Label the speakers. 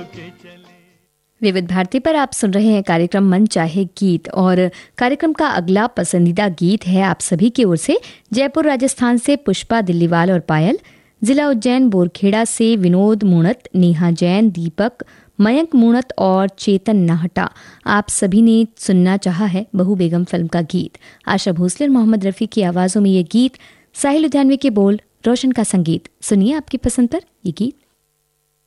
Speaker 1: के चले।
Speaker 2: विविध भारती पर आप सुन रहे हैं कार्यक्रम मन चाहे गीत, और कार्यक्रम का अगला पसंदीदा गीत है आप सभी की ओर से जयपुर राजस्थान से पुष्पा दिल्लीवाल और पायल, जिला उज्जैन बोरखेड़ा से विनोद मूणत, नेहा जैन, दीपक, मयंक मूणत और चेतन नाहटा। आप सभी ने सुनना चाहा है बहू बेगम फिल्म का गीत। आशा भोसले और मोहम्मद रफ़ी की आवाज़ों में ये गीत, साहिल लुधियानवी के बोल, रोशन का संगीत। सुनिए आपकी पसंद पर ये गीत।